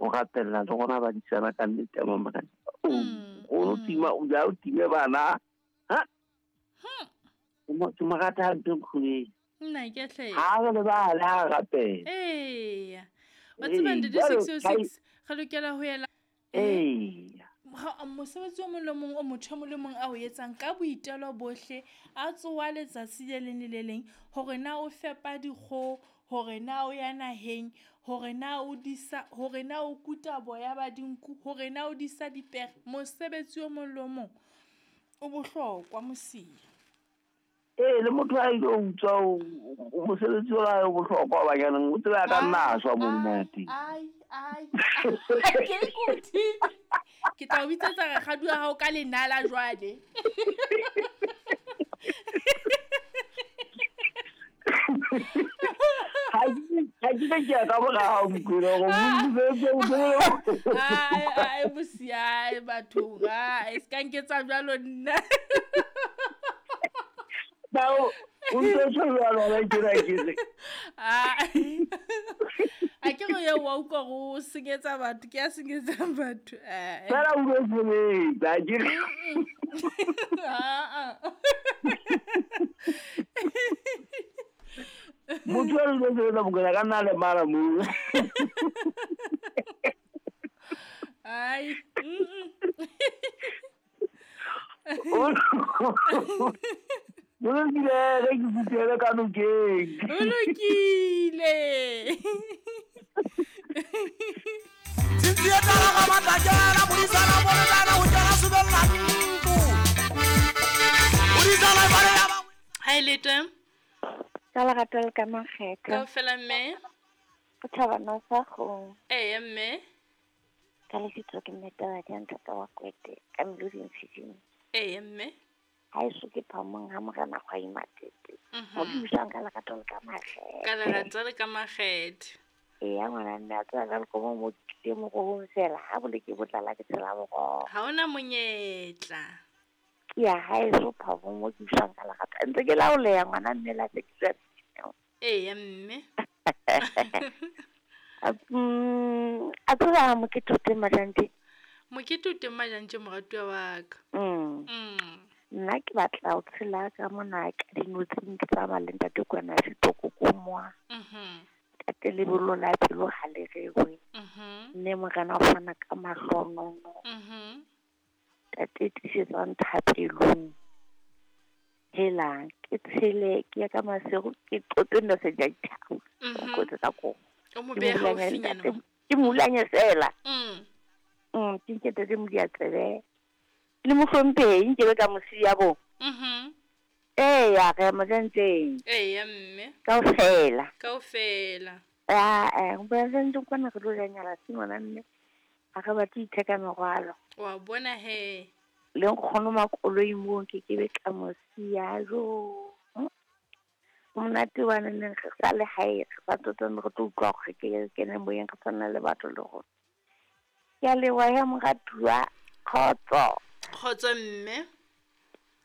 o gatella le gona ba disana ka nnete mamaka o tima o ja o time bana ha ke magata ha ntse khune nna ke hle ha le ba la gape wa tseba ndi 606 ga lokela ho yela mosebetsi o mong le mong o motho mo le mong a o etsang ka boitelo bohle a tsoa letsatsi le leng le leng hore na o fepa dikgo hore na o ya naheng hore na o disa hore na o kuta boya ba dinku hore na o disa dipere mosebetsi o mong le mong o bohlokwa mosiya le motho a ile o tswa o mosebetsi wa o bohlokwa ba yana o tsela ka nna swa monnete ke ikuti ke tla o bitsetsa rakgadu ya hao ka lenala jwale ha ka bona o mkura go ai busia batho ska nketsa jwalo nna Now, a ke go ye wa utlwa go senyetsa batho ke a senyetsang batho fela o ba dire motho a le go bogela ka nna le mara mo ai Olokile ke butele ka nokeng. Olokile. Sintsiya tala ka matajana burisana bona ho jana subela nku. Burisana ba ya ba. Hai leta. Kala gatel ka mageka. Ka fela mme. Go thaba no sa go. Mme. Kala ditso ke meta ya ntata wa kwete ka mludi nsitsini. Mme. Hai suke phamong ha mogana gwa imatete mo busang kala gatel ka mageka. Kala gatel ka magete. Ya ngwana nna tsa ka go mo ke mo go sela ha bole ke botlala ke tsela mo go. Ha ona monyetla. Ya hai so phamong mo busang kala gatel. Ntse ke laole ya ngwana nne la sekse. Mme. A tsela mo ke tote majante. Mo ke tote majante moratwa wa ka. Nna ke batla o tshela ka mona ka dinotsi ke tsa malenda te kwana ditoko ko moa ka le bolo la pelo ha le rewe ne mogana o fana ka mahlono ta tsetsetsa nthapelong hela ke tshele ke ka masego ke totendo se ja dithago go tsa go o mo be ha o finyana ke mulanya sela ke ke te mo dia tsebe le mo fompe nke be ka mosia bo ya ga mo tsenteng mme kaofela go ba tsentse kwa na go lo nyala sengwana nne a ga ba tsitheka megwalo wa bona he le nkgono makoloi mo ke be ka mosia jo monate wa nne ga le hae ba totone go tlwa go ke ne mo yeng ka tsana le batho le go ya le wa ya mogatua khotso mme